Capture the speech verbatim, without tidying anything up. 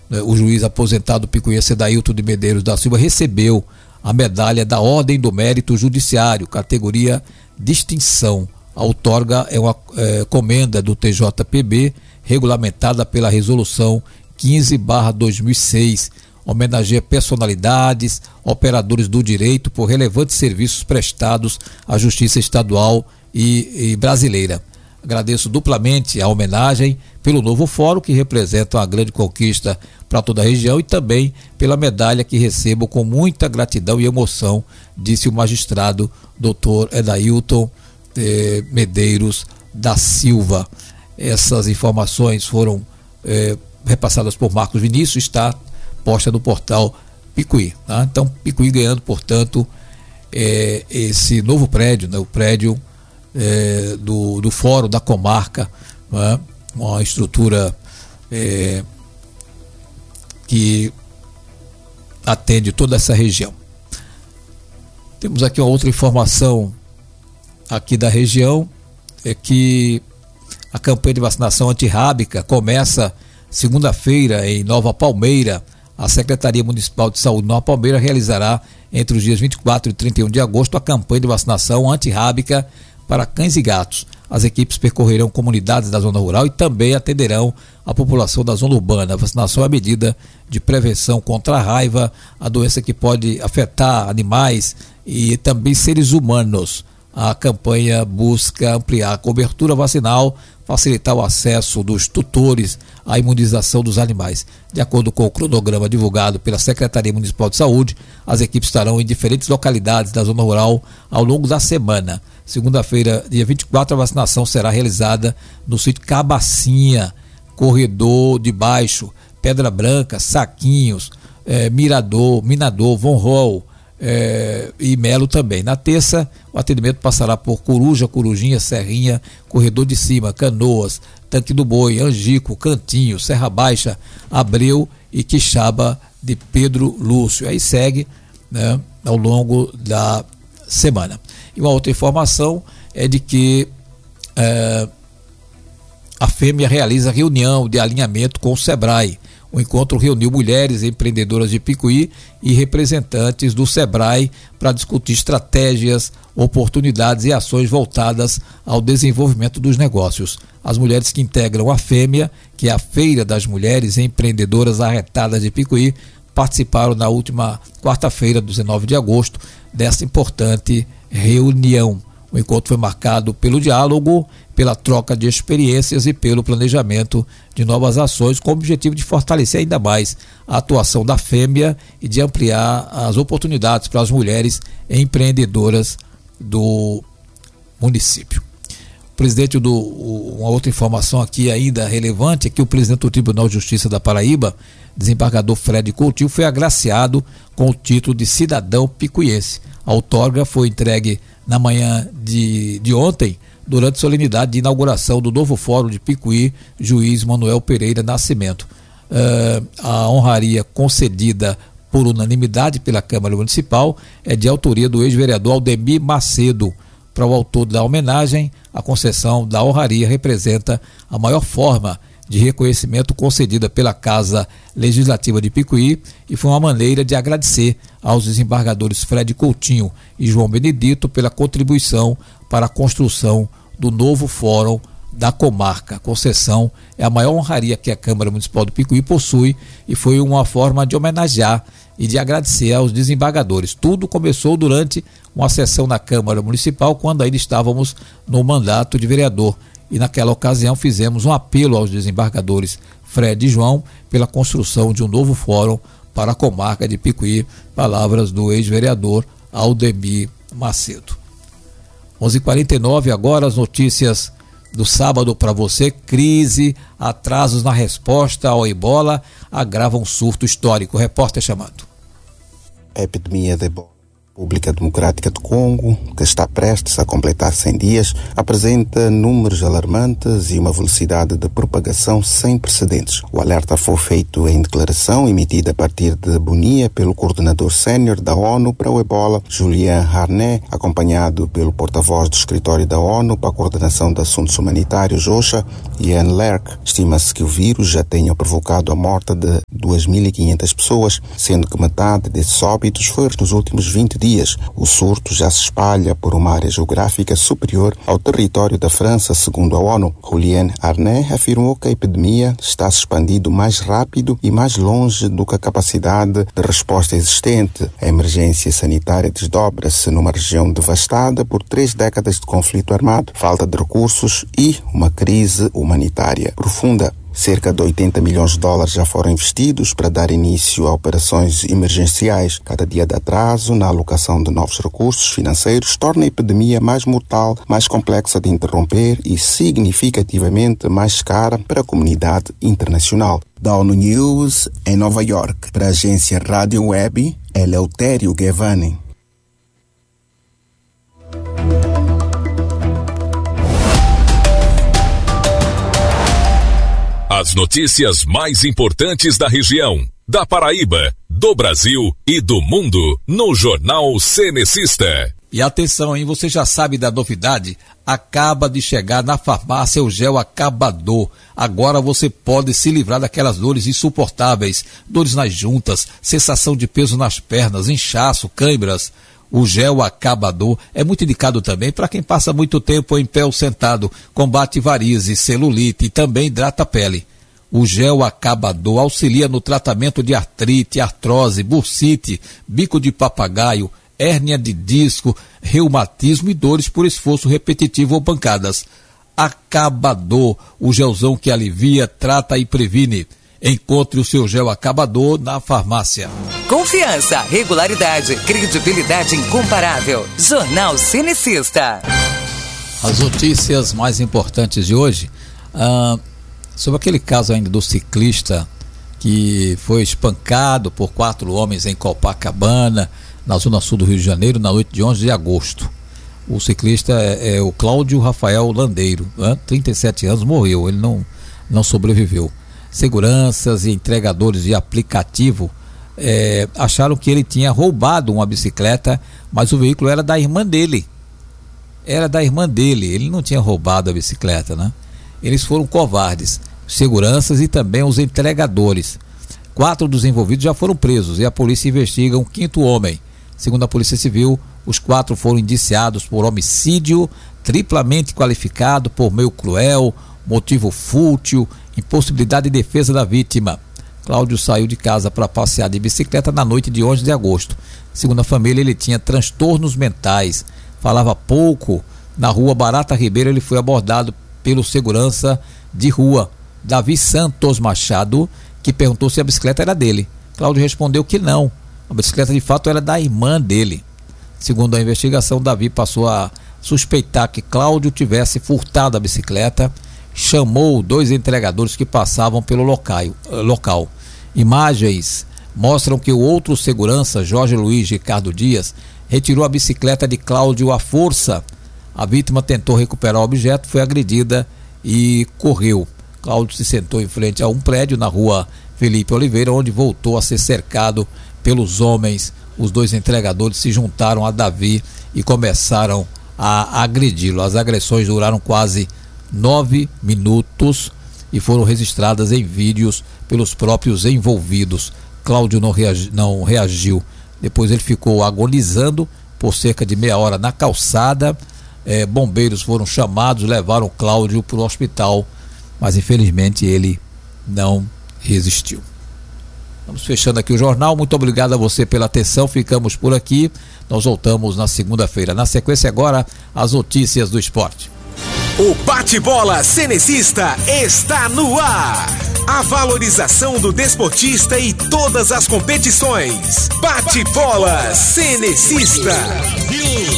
né, o juiz aposentado picuiense Edailton de Medeiros da Silva recebeu a medalha da Ordem do Mérito Judiciário, categoria Distinção. A outorga é uma é, comenda do T J P B, regulamentada pela Resolução quinze barra dois mil e seis. Homenageia personalidades, operadores do direito por relevantes serviços prestados à Justiça Estadual e, e brasileira. Agradeço duplamente a homenagem pelo novo fórum, que representa uma grande conquista para toda a região, e também pela medalha que recebo com muita gratidão e emoção, disse o magistrado doutor Edailton eh, Medeiros da Silva. Essas informações foram eh, repassadas por Marcos Vinícius, está posta no portal Picuí. Tá? Então, Picuí ganhando, portanto, eh, esse novo prédio, né, o prédio É, do, do fórum da comarca, né? Uma estrutura é, que atende toda essa região. Temos aqui uma outra informação aqui da região, é que a campanha de vacinação antirrábica começa segunda-feira em Nova Palmeira. A Secretaria Municipal de Saúde de Nova Palmeira realizará entre os dias vinte e quatro e trinta e um de agosto a campanha de vacinação antirrábica para cães e gatos. As equipes percorrerão comunidades da zona rural e também atenderão a população da zona urbana. A vacinação é a medida de prevenção contra a raiva, a doença que pode afetar animais e também seres humanos. A campanha busca ampliar a cobertura vacinal, facilitar o acesso dos tutores à imunização dos animais. De acordo com o cronograma divulgado pela Secretaria Municipal de Saúde, as equipes estarão em diferentes localidades da zona rural ao longo da semana. Segunda-feira, dia vinte e quatro, a vacinação será realizada no sítio Cabacinha, Corredor de Baixo, Pedra Branca, Saquinhos, eh, Mirador, Minador, Von Roll eh, e Melo também. Na terça, o atendimento passará por Coruja, Corujinha, Serrinha, Corredor de Cima, Canoas, Tanque do Boi, Angico, Cantinho, Serra Baixa, Abreu e Quixaba de Pedro Lúcio. Aí segue, né, ao longo da semana. E uma outra informação é de que é, a Fêmea realiza reunião de alinhamento com o Sebrae. O encontro reuniu mulheres empreendedoras de Picuí e representantes do Sebrae para discutir estratégias, oportunidades e ações voltadas ao desenvolvimento dos negócios. As mulheres que integram a Fêmea, que é a Feira das Mulheres Empreendedoras Arretadas de Picuí, participaram na última quarta-feira, dezenove de agosto, dessa importante reunião. O encontro foi marcado pelo diálogo, pela troca de experiências e pelo planejamento de novas ações, com o objetivo de fortalecer ainda mais a atuação da Fêmea e de ampliar as oportunidades para as mulheres empreendedoras do município. O presidente do, uma outra informação aqui ainda relevante é que o presidente do Tribunal de Justiça da Paraíba, desembargador Fred Coutinho, foi agraciado com o título de cidadão picuiense. A outorga foi entregue na manhã de, de ontem, durante a solenidade de inauguração do novo Fórum de Picuí, juiz Manuel Pereira Nascimento. Uh, a honraria concedida por unanimidade pela Câmara Municipal é de autoria do ex-vereador Aldemir Macedo. Para o autor da homenagem, a concessão da honraria representa a maior forma de reconhecimento concedida pela Casa Legislativa de Picuí e foi uma maneira de agradecer aos desembargadores Fred Coutinho e João Benedito pela contribuição para a construção do novo Fórum da comarca. A concessão é a maior honraria que a Câmara Municipal do Picuí possui e foi uma forma de homenagear e de agradecer aos desembargadores. Tudo começou durante uma sessão na Câmara Municipal, quando ainda estávamos no mandato de vereador. E naquela ocasião fizemos um apelo aos desembargadores Fred e João pela construção de um novo fórum para a comarca de Picuí. Palavras do ex-vereador Aldemir Macedo. onze e quarenta e nove, agora as notícias do sábado para você. Crise, atrasos na resposta ao ebola agravam surto histórico. Repórter chamado. A epidemia de ebola República Democrática do Congo, que está prestes a completar cem dias, apresenta números alarmantes e uma velocidade de propagação sem precedentes. O alerta foi feito em declaração emitida a partir de Bunia pelo coordenador sénior da ONU para o Ebola, Julien Harnais, acompanhado pelo porta-voz do escritório da ONU para a coordenação de assuntos humanitários, OCHA, Ian Lerck. Estima-se que o vírus já tenha provocado a morte de duas mil e quinhentas pessoas, sendo que metade desses óbitos foi nos últimos vinte dias. O surto já se espalha por uma área geográfica superior ao território da França, segundo a ONU. Julien Harnais afirmou que a epidemia está se expandindo mais rápido e mais longe do que a capacidade de resposta existente. A emergência sanitária desdobra-se numa região devastada por três décadas de conflito armado, falta de recursos e uma crise humanitária profunda. Cerca de oitenta milhões de dólares já foram investidos para dar início a operações emergenciais. Cada dia de atraso na alocação de novos recursos financeiros torna a epidemia mais mortal, mais complexa de interromper e significativamente mais cara para a comunidade internacional. Da ONU News, em Nova York, para a agência Rádio Web, Eleutério Guevani. As notícias mais importantes da região, da Paraíba, do Brasil e do mundo, no Jornal Cenecista. E atenção, hein? Você já sabe da novidade? Acaba de chegar na farmácia o gel acabador. Agora você pode se livrar daquelas dores insuportáveis, dores nas juntas, sensação de peso nas pernas, inchaço, câimbras. O gel acabador é muito indicado também para quem passa muito tempo em pé ou sentado, combate varizes, celulite e também hidrata a pele. O gel acabador auxilia no tratamento de artrite, artrose, bursite, bico de papagaio, hérnia de disco, reumatismo e dores por esforço repetitivo ou pancadas. Acabador, o gelzão que alivia, trata e previne. Encontre o seu gel acabador na farmácia. Confiança, regularidade, credibilidade incomparável. Jornal Cenecista. As notícias mais importantes de hoje, ah, sobre aquele caso ainda do ciclista que foi espancado por quatro homens em Copacabana, na zona sul do Rio de Janeiro, na noite de onze de agosto. O ciclista é, é o Cláudio Rafael Landeiro, né? trinta e sete anos, morreu, ele não, não sobreviveu. Seguranças e entregadores de aplicativo é, acharam que ele tinha roubado uma bicicleta, mas o veículo era da irmã dele. Era da irmã dele, ele não tinha roubado a bicicleta, né? Eles foram covardes, seguranças e também os entregadores. Quatro dos envolvidos já foram presos e a polícia investiga um quinto homem. Segundo a Polícia Civil, os quatro foram indiciados por homicídio triplamente qualificado por meio cruel, motivo fútil, impossibilidade de defesa da vítima. Cláudio saiu de casa para passear de bicicleta na noite de onze de agosto. Segundo a família, ele tinha transtornos mentais, falava pouco. Na rua Barata Ribeiro, ele foi abordado pelo segurança de rua, Davi Santos Machado, que perguntou se a bicicleta era dele. Cláudio respondeu que não, a bicicleta de fato era da irmã dele. Segundo a investigação, Davi passou a suspeitar que Cláudio tivesse furtado a bicicleta, chamou dois entregadores que passavam pelo local. local. Imagens mostram que o outro segurança, Jorge Luiz Ricardo Dias, retirou a bicicleta de Cláudio à força. A vítima tentou recuperar o objeto, foi agredida e correu. Cláudio se sentou em frente a um prédio na rua Felipe Oliveira, onde voltou a ser cercado pelos homens. Os dois entregadores se juntaram a Davi e começaram a agredi-lo. As agressões duraram quase nove minutos e foram registradas em vídeos pelos próprios envolvidos. Cláudio não, reagi, não reagiu. Depois ele ficou agonizando por cerca de meia hora na calçada. É, bombeiros foram chamados, levaram Cláudio para o hospital, mas infelizmente ele não resistiu. Estamos fechando aqui o jornal. Muito obrigado a você pela atenção. Ficamos por aqui. Nós voltamos na segunda-feira. Na sequência agora, as notícias do esporte. O bate-bola cenecista está no ar. A valorização do desportista e todas as competições. Bate-bola cenecista.